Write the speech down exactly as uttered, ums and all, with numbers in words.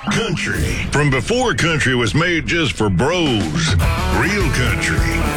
Country. From before country was made just for bros. Real country.